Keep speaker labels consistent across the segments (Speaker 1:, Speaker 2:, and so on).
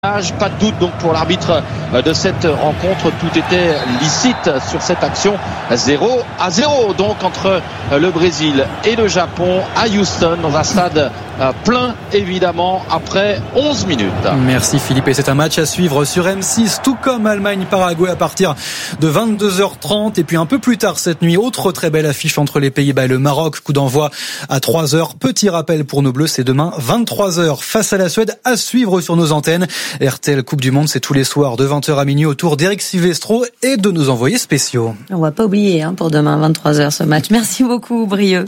Speaker 1: Pas de doute donc pour l'arbitre de cette rencontre, tout était licite sur cette action. 0-0 donc entre le Brésil et le Japon à Houston dans un stade plein évidemment après 11 minutes.
Speaker 2: Merci Philippe, et c'est un match à suivre sur M6 tout comme Allemagne-Paraguay à partir de 22h30 et puis un peu plus tard cette nuit, autre très belle affiche entre les Pays-Bas et le Maroc, coup d'envoi à 3h. Petit rappel pour nos Bleus, c'est demain 23h face à la Suède, à suivre sur nos antennes. RTL Coupe du Monde, c'est tous les soirs de 20h à minuit autour d'Éric Silvestro et de nos envoyés spéciaux.
Speaker 3: On va pas oublier pour demain 23h ce match. Merci beaucoup Brieux.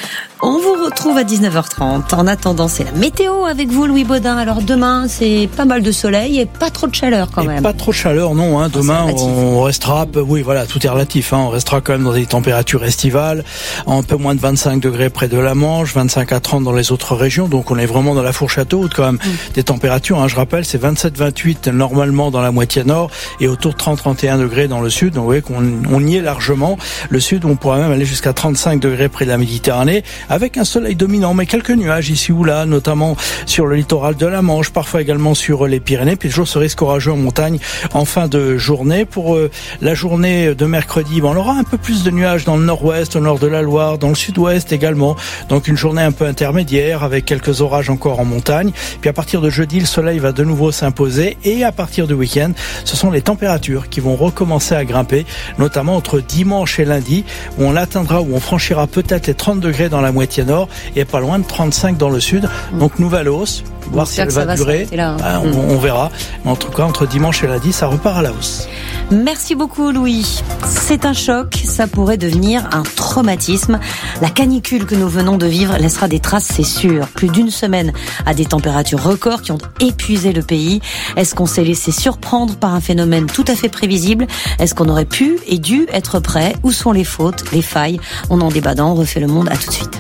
Speaker 3: On vous retrouve à 19h30. En attendant, c'est la météo avec vous Louis Baudin. Alors demain, c'est pas mal de soleil et pas trop de chaleur quand même.
Speaker 4: Pas trop de chaleur, non. Demain, on restera, oui voilà, tout est relatif. On restera quand même dans des températures estivales, un peu moins de 25 degrés près de la Manche, 25 à 30 dans les autres régions. Donc on est vraiment dans la fourchette haute quand même des températures. Je rappelle, c'est 27-28 normalement dans la moitié nord et autour de 30-31 degrés dans le sud. Donc vous voyez qu'on y est largement. Le sud, on pourra même aller jusqu'à 35 degrés près de la Méditerranée, avec un soleil dominant, mais quelques nuages ici ou là, notamment sur le littoral de la Manche, parfois également sur les Pyrénées. Puis toujours ce risque orageux en montagne en fin de journée. Pour la journée de mercredi, on aura un peu plus de nuages dans le nord-ouest, au nord de la Loire, dans le sud-ouest également. Donc une journée un peu intermédiaire avec quelques orages encore en montagne. Puis à partir de jeudi, le soleil va de nouveau s'imposer et à partir du week-end, ce sont les températures qui vont recommencer à grimper, notamment entre dimanche et lundi, où on atteindra, où on franchira peut-être les 30 degrés dans la moitié nord et pas loin de 35 dans le sud. Donc nouvelle hausse, voir si elle va durer, on verra. Mais en tout cas, entre dimanche et lundi, ça repart à la hausse.
Speaker 3: Merci beaucoup Louis. C'est un choc, ça pourrait devenir un traumatisme. La canicule que nous venons de vivre laissera des traces, c'est sûr. Plus d'une semaine à des températures records qui ont épuisé le pays. Est-ce qu'on s'est laissé surprendre par un phénomène tout à fait prévisible? Est-ce qu'on aurait pu et dû être prêt? Où sont les fautes, les failles? On en débat dans On refait le monde. À tout de suite.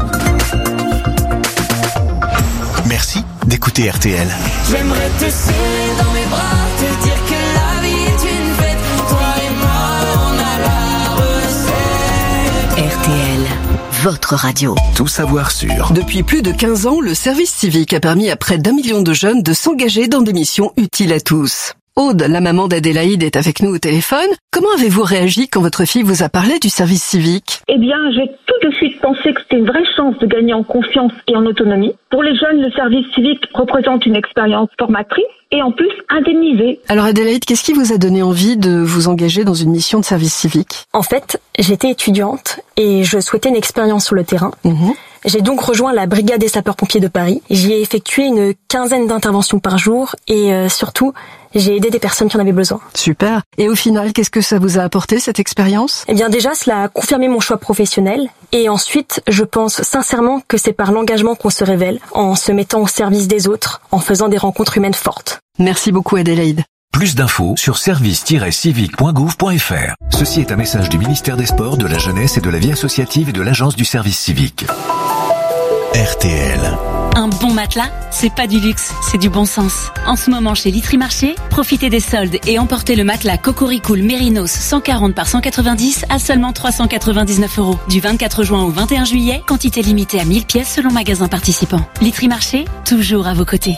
Speaker 5: Merci d'écouter RTL.
Speaker 6: J'aimerais te serrer dans mes bras, te dire que la vie est une fête. Toi et moi, on a la recette.
Speaker 7: RTL, votre radio.
Speaker 5: Tout savoir sur.
Speaker 7: Depuis plus de 15 ans, le service civique a permis à près d'1 million de jeunes de s'engager dans des missions utiles à tous. Aude, la maman d'Adélaïde, est avec nous au téléphone. Comment avez-vous réagi quand votre fille vous a parlé du service civique?
Speaker 8: Eh bien, j'ai tout de suite pensé que c'était une vraie chance de gagner en confiance et en autonomie. Pour les jeunes, le service civique représente une expérience formatrice et en plus indemnisée.
Speaker 7: Alors Adélaïde, qu'est-ce qui vous a donné envie de vous engager dans une mission de service civique?
Speaker 9: En fait, j'étais étudiante et je souhaitais une expérience sur le terrain. J'ai donc rejoint la brigade des sapeurs-pompiers de Paris. J'y ai effectué une 15aine d'interventions par jour et surtout, j'ai aidé des personnes qui en avaient besoin.
Speaker 7: Super. Et au final, qu'est-ce que ça vous a apporté, cette expérience?
Speaker 9: Eh bien déjà, cela a confirmé mon choix professionnel. Et ensuite, je pense sincèrement que c'est par l'engagement qu'on se révèle, en se mettant au service des autres, en faisant des rencontres humaines fortes.
Speaker 7: Merci beaucoup Adélaïde.
Speaker 5: Plus d'infos sur service-civique.gouv.fr. Ceci est un message du ministère des Sports, de la Jeunesse et de la Vie associative et de l'Agence du service civique. RTL.
Speaker 10: Un bon matelas, c'est pas du luxe, c'est du bon sens. En ce moment chez Litry Marché, profitez des soldes et emportez le matelas Cocoricool Mérinos 140 par 190 à seulement 399 €. Du 24 juin au 21 juillet, quantité limitée à 1000 pièces selon magasin participant. Litry Marché, toujours à vos côtés.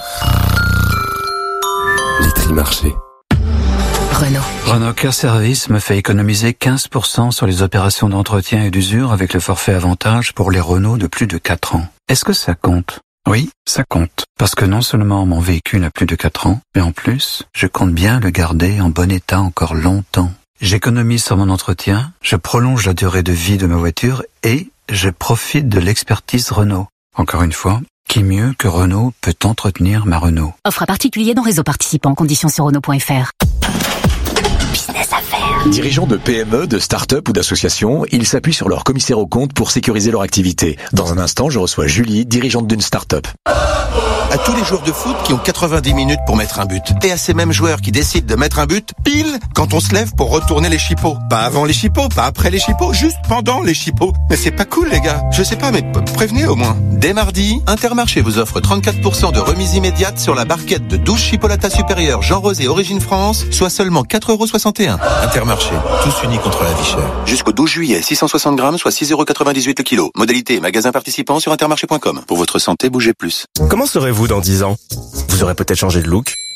Speaker 5: Litry Marché.
Speaker 11: Renault Care Service me fait économiser 15% sur les opérations d'entretien et d'usure avec le forfait avantage pour les Renault de plus de 4 ans. Est-ce que ça compte? Oui, ça compte. Parce que non seulement mon véhicule a plus de 4 ans, mais en plus, je compte bien le garder en bon état encore longtemps. J'économise sur mon entretien, je prolonge la durée de vie de ma voiture et je profite de l'expertise Renault. Encore une fois, qui mieux que Renault peut entretenir ma Renault?
Speaker 10: Offre à particulier dans réseau participant, conditions sur Renault.fr. Business affaires.
Speaker 12: Dirigeants de PME, de start-up ou d'associations, ils s'appuient sur leur commissaire aux comptes pour sécuriser leur activité. Dans un instant, je reçois Julie, dirigeante d'une start-up.
Speaker 13: À tous les joueurs de foot qui ont 90 minutes pour mettre un but. Et à ces mêmes joueurs qui décident de mettre un but pile quand on se lève pour retourner les chipots. Pas avant les chipots, pas après les chipots, juste pendant les chipots. Mais c'est pas cool les gars. Je sais pas, mais prévenez au moins. Dès mardi, Intermarché vous offre 34% de remise immédiate sur la barquette de 12 chipolatas supérieures Jean Rosé Origine France, soit seulement 4,61 €. Intermarché, tous unis contre la vie chère. Jusqu'au 12 juillet, 660 grammes, soit 6,98 € le kilo. Modalité magasin participant sur intermarché.com. Pour votre santé, bougez plus.
Speaker 14: Comment serez-vous dans 10 ans? Vous aurez peut-être changé de look,